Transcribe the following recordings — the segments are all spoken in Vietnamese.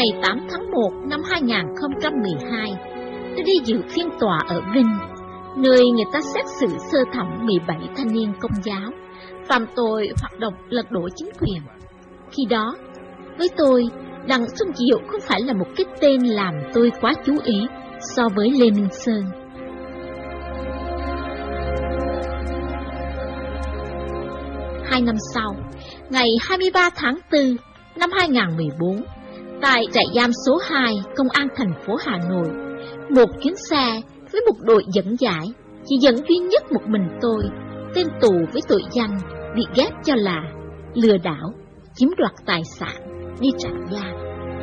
ngày 8 tháng 1 năm 2012, tôi đi dự phiên tòa ở Vinh, nơi người ta xét xử sơ thẩm 17 thanh niên Công giáo phạm tội hoạt động lật đổ chính quyền. Khi đó, với tôi, Đặng Xuân Diệu không phải là một cái tên làm tôi quá chú ý so với Lê Minh Sơn. Hai năm sau, ngày 23 tháng 4 năm 2014, tại trại giam số 2 Công an thành phố Hà Nội, một chuyến xe với một đội dẫn giải chỉ dẫn duy nhất một mình tôi, tên tù với tội danh bị ghép cho là lừa đảo, chiếm đoạt tài sản, đi trại giam.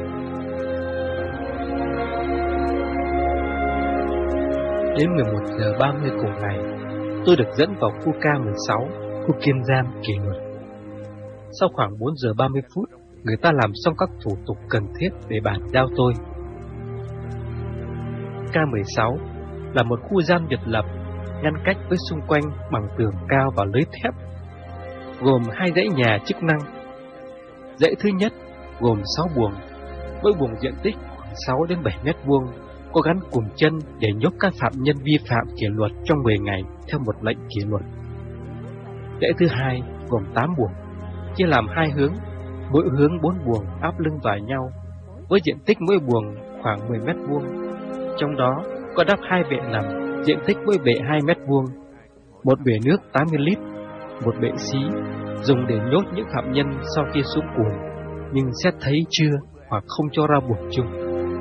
Đến 11 giờ 30 cùng ngày, tôi được dẫn vào khu K16, khu kiên giam kỷ luật. Sau khoảng 4 giờ 30 phút, người ta làm xong các thủ tục cần thiết để bàn giao tôi. K16 là một khu giam biệt lập, ngăn cách với xung quanh bằng tường cao và lưới thép, gồm 2 dãy nhà chức năng. Dãy thứ nhất gồm 6 buồng, mỗi buồng diện tích khoảng 6 đến 7 mét vuông, có gắn cùm chân để nhốt các phạm nhân vi phạm kỷ luật trong 10 ngày theo một lệnh kỷ luật. Dãy thứ hai gồm 8 buồng, chia làm 2 hướng, mỗi hướng 4 buồng áp lưng vào nhau, với diện tích mỗi buồng khoảng 10 mét vuông. Trong đó có đắp 2 bệ nằm, diện tích mỗi bệ 2 mét vuông, một bể nước 80 lít, một bệ xí dùng để nhốt những phạm nhân sau khi xuống cùm nhưng xét thấy chưa hoặc không cho ra buồng chung.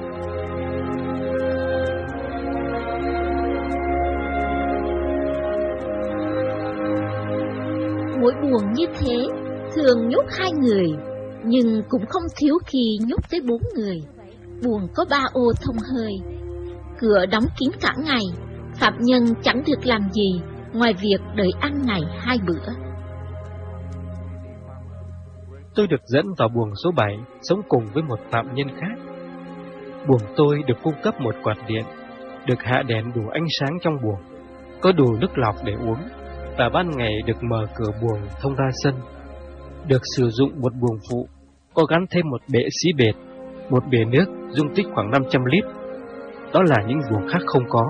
Mỗi buồng như thế thường nhốt 2 người, nhưng cũng không thiếu khi nhốt tới 4 người. Buồng có 3 ô thông hơi, cửa đóng kín cả ngày, phạm nhân chẳng được làm gì ngoài việc đợi ăn ngày 2 bữa. Tôi được dẫn vào buồng số 7, sống cùng với một phạm nhân khác. Buồng tôi được cung cấp một quạt điện, được hạ đèn đủ ánh sáng trong buồng, có đủ nước lọc để uống, và ban ngày được mở cửa buồng thông ra sân. Được sử dụng một buồng phụ, có gắn thêm một bệ xí bệt, một bể nước dung tích khoảng 500 lít. Đó là những buồng khác không có.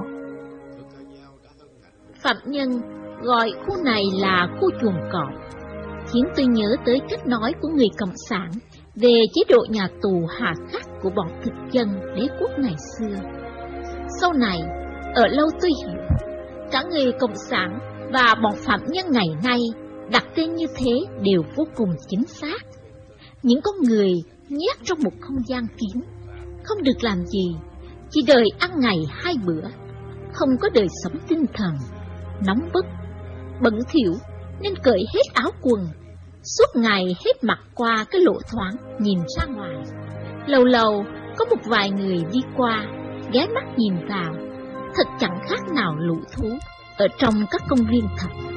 Phạm nhân gọi khu này là khu chuồng cọp, khiến tôi nhớ tới cách nói của người Cộng sản về chế độ nhà tù hà khắc của bọn thực dân đế quốc ngày xưa. Sau này, ở lâu tôi hiểu, cả người Cộng sản và bọn phạm nhân ngày nay đặt tên như thế đều vô cùng chính xác. Những con người nhét trong một không gian kín, không được làm gì, chỉ đợi ăn ngày 2 bữa, không có đời sống tinh thần, nóng bức, bẩn thỉu nên cởi hết áo quần, suốt ngày hết mặt qua cái lỗ thoáng nhìn ra ngoài. Lâu lâu có một vài người đi qua, ghé mắt nhìn vào, thật chẳng khác nào lũ thú ở trong các công viên thật.